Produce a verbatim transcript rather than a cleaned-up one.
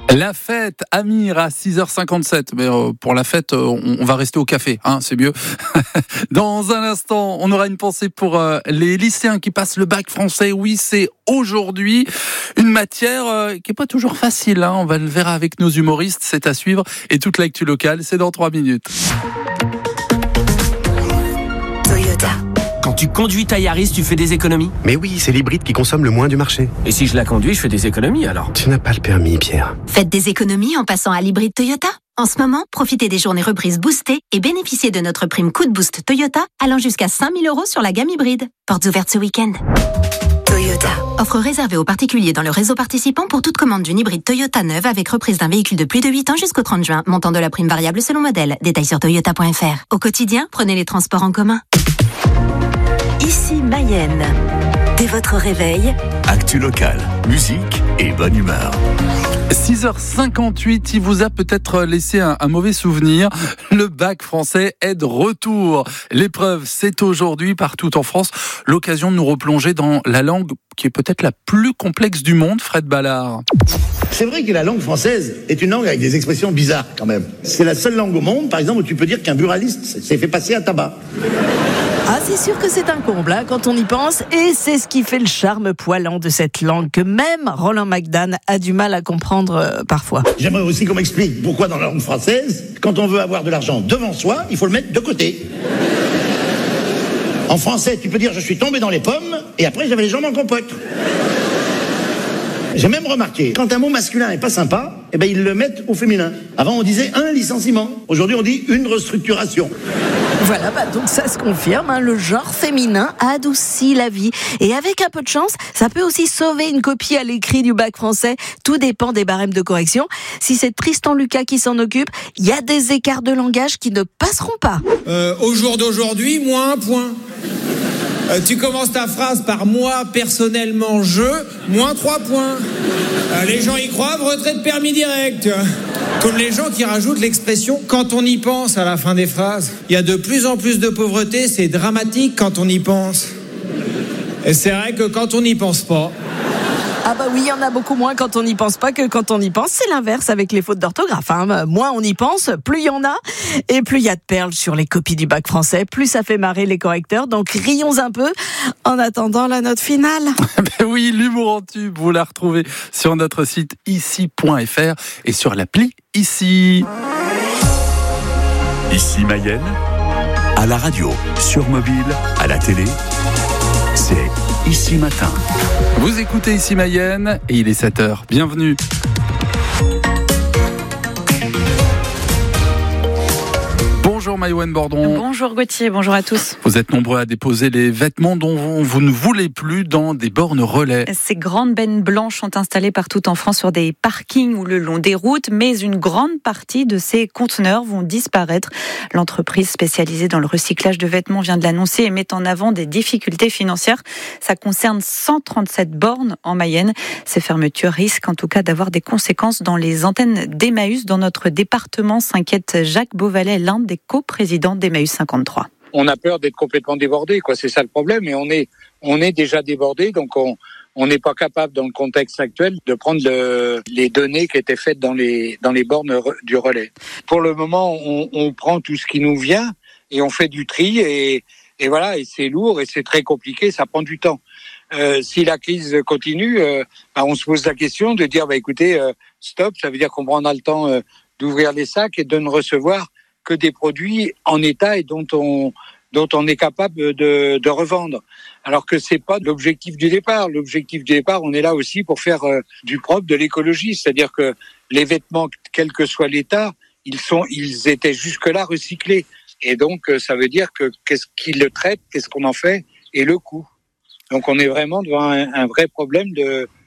La fête, Amir, à six heures cinquante-sept. Mais euh, pour la fête, euh, on, on va rester au café, hein, c'est mieux. Dans un instant, on aura une pensée pour euh, les lycéens qui passent le bac français. Oui, c'est aujourd'hui une matière euh, qui est pas toujours facile. Hein. On va le verra avec nos humoristes, c'est à suivre. Et toute l'actu locale, c'est dans trois minutes. Toyota. Quand tu conduis ta Yaris, tu fais des économies ? Mais oui, c'est l'hybride qui consomme le moins du marché. Et si je la conduis, je fais des économies alors ? Tu n'as pas le permis, Pierre. Faites des économies en passant à l'hybride Toyota. En ce moment, profitez des journées reprises boostées et bénéficiez de notre prime coup de boost Toyota allant jusqu'à cinq mille euros sur la gamme hybride. Portes ouvertes ce week-end. Toyota. Offre réservée aux particuliers dans le réseau participant pour toute commande d'une hybride Toyota neuve avec reprise d'un véhicule de plus de huit ans jusqu'au trente juin. Montant de la prime variable selon modèle. Détails sur toyota point f r. Au quotidien, prenez les transports en commun. Ici Mayenne. Dès votre réveil, actu locale, musique et bonne humeur. six heures cinquante-huit, il vous a peut-être laissé un, un mauvais souvenir. Le bac français est de retour. L'épreuve, c'est aujourd'hui partout en France. L'occasion de nous replonger dans la langue qui est peut-être la plus complexe du monde, Fred Ballard. C'est vrai que la langue française est une langue avec des expressions bizarres quand même. C'est la seule langue au monde, par exemple, où tu peux dire qu'un buraliste s'est fait passer à tabac. Ah, c'est sûr que c'est un comble hein, quand on y pense, et c'est ce qui fait le charme poilant de cette langue que même Roland McDan a du mal à comprendre euh, parfois. J'aimerais aussi qu'on m'explique pourquoi dans la langue française, quand on veut avoir de l'argent devant soi, il faut le mettre de côté. En français, tu peux dire je suis tombé dans les pommes, et après j'avais les jambes en compote. J'ai même remarqué, quand un mot masculin est pas sympa, eh ben ils le mettent au féminin. Avant on disait un licenciement, aujourd'hui on dit une restructuration. Voilà, bah donc ça se confirme, hein, le genre féminin adoucit la vie. Et avec un peu de chance, ça peut aussi sauver une copie à l'écrit du bac français. Tout dépend des barèmes de correction. Si c'est Tristan Lucas qui s'en occupe, il y a des écarts de langage qui ne passeront pas. Euh, au jour d'aujourd'hui, moins un point. Euh, tu commences ta phrase par moi, personnellement, je, moins trois points. Euh, les gens y croient, retrait de permis direct. Comme les gens qui rajoutent l'expression « quand on y pense » à la fin des phrases. Il y a de plus en plus de pauvreté, c'est dramatique quand on y pense. Et c'est vrai que quand on n'y pense pas... Ah bah oui, il y en a beaucoup moins quand on n'y pense pas que quand on y pense. C'est l'inverse avec les fautes d'orthographe. Hein. Moins on y pense, plus il y en a. Et plus il y a de perles sur les copies du bac français, plus ça fait marrer les correcteurs. Donc rions un peu en attendant la note finale. Ben oui, l'humour en tube, vous la retrouvez sur notre site ici point f r et sur l'appli Ici. Ici Mayenne, à la radio, sur mobile, à la télé, c'est Ici Matin. Vous écoutez Ici Mayenne et il est sept heures. Bienvenue. Bonjour Maïwenn Bordon. Bonjour Gauthier, bonjour à tous. Vous êtes nombreux à déposer les vêtements dont vous ne voulez plus dans des bornes relais. Ces grandes bennes blanches sont installées partout en France sur des parkings ou le long des routes, mais une grande partie de ces conteneurs vont disparaître. L'entreprise spécialisée dans le recyclage de vêtements vient de l'annoncer et met en avant des difficultés financières. Ça concerne cent trente-sept bornes en Mayenne. Ces fermetures risquent en tout cas d'avoir des conséquences dans les antennes d'Emmaüs. Dans notre département, s'inquiète Jacques Beauvalet, l'un des co-présidents d'Emmaüs cinquante-trois. On a peur d'être complètement débordé, quoi. C'est ça le problème. Et on est, on est déjà débordé, donc on, on n'est pas capable, dans le contexte actuel, de prendre le, les données qui étaient faites dans les, dans les bornes re, du relais. Pour le moment, on, on prend tout ce qui nous vient et on fait du tri et, et voilà. Et c'est lourd et c'est très compliqué. Ça prend du temps. Euh, si la crise continue, euh, bah, on se pose la question de dire, bah écoutez, euh, stop. Ça veut dire qu'on prendra le temps euh, d'ouvrir les sacs et de ne recevoir que des produits en état et dont on dont on est capable de, de revendre. Alors que c'est pas l'objectif du départ. L'objectif du départ, on est là aussi pour faire euh, du propre, de l'écologie. C'est-à-dire que les vêtements, quel que soit l'état, ils sont, ils étaient jusque-là recyclés. Et donc, ça veut dire que qu'est-ce qu'ils le traitent, qu'est-ce qu'on en fait, et le coût. Donc, on est vraiment devant un, un vrai problème de